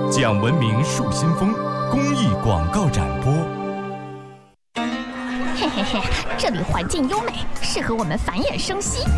讲文明树新风公益广告展播。 嘿嘿嘿，这里环境优美，适合我们繁衍生息。